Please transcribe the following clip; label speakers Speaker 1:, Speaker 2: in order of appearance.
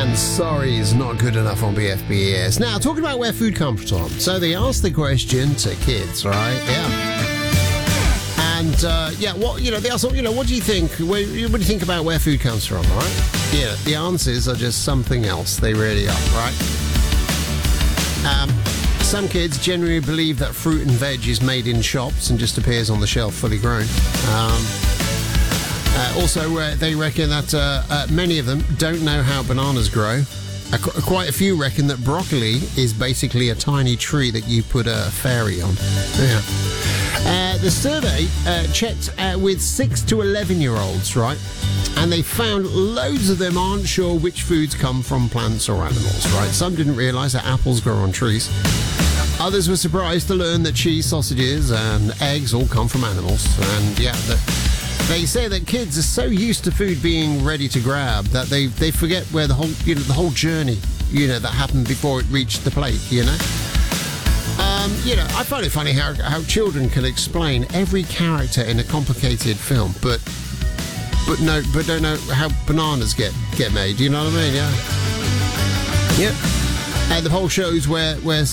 Speaker 1: And sorry is not good enough on BFBS. Now, talking about where food comes from. So they asked the question to kids, right? Yeah. And, they asked, what do you think? What do you think about where food comes from, right? Yeah, the answers are just something else. They really are, right? Some kids genuinely believe that fruit and veg is made in shops and just appears on the shelf fully grown. They reckon that many of them don't know how bananas grow. Quite a few reckon that broccoli is basically a tiny tree that you put a fairy on. Yeah. The survey checked with 6 to 11-year-olds, right? And they found loads of them aren't sure which foods come from plants or animals, right? Some didn't realise that apples grow on trees. Others were surprised to learn that cheese, sausages and eggs all come from animals. And they say that kids are so used to food being ready to grab that they forget where the whole journey, that happened before it reached the plate, I find it funny how children can explain every character in a complicated film, but don't know how bananas get made. You know what I mean? Yeah. Yep. And the poll shows where